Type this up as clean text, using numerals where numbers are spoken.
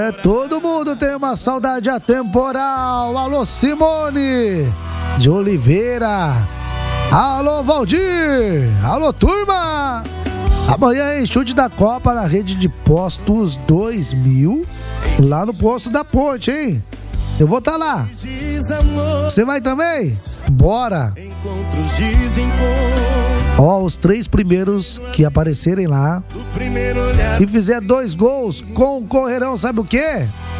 Todo mundo tem uma saudade atemporal. Alô, Simone de Oliveira. Alô, Valdir. Alô, turma. Amanhã é chute da Copa na rede de postos 2000, lá no posto da Ponte, hein? Eu vou estar lá. Você vai também? Bora! Ó, os 3 primeiros que aparecerem lá e fizer 2 gols concorrerão, sabe o quê?